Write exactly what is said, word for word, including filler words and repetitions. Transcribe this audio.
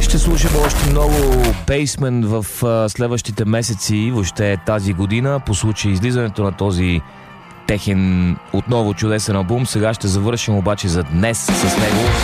Ще слушаме още много Basement в а, следващите месеци, въобще тази година, по случай излизането на този техен отново чудесен албум. Сега ще завършим обаче за днес с него.